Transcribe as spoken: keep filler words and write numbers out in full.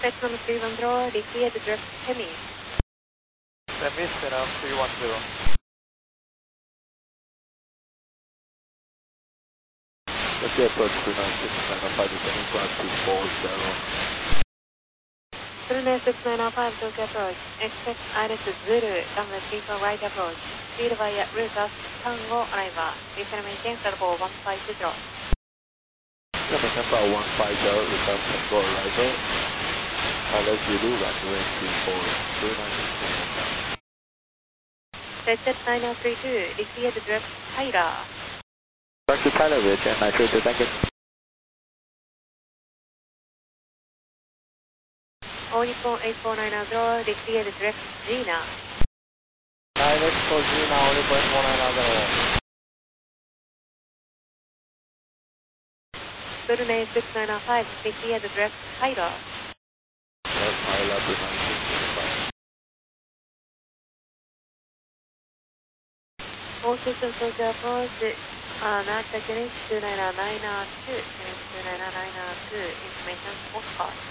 Flight number three one zero, repeat direct Hemi. Semi, Sierra three one zero. Let's get approach two nine six nine zero five, descending flight two four zero. three nine six nine zero five, Tokyo approach. Expect Iris Zulu, runway three four right approach. Speed via route of Tango Arriva. Please maintain level one five zero. Maintain level one five zero, route of Tango Arriva. Iris Zulu, runway three four, three nine six nine zero five. Set nine zero three two, repeat direct Tyler. Back to Tyler, Ridge, and nitro to thank you. All Nippon eight four nine zero, repeat direct Gina. Direct for Gina, all Nippon eight four nine zero. three nine six nine zero five, repeat direct Tyler. Yes, Tyler, two nine six zero five. All systems Tokyo approach. Uh, Master Connect two nine nine two, Connect two nine nine two, information postcard.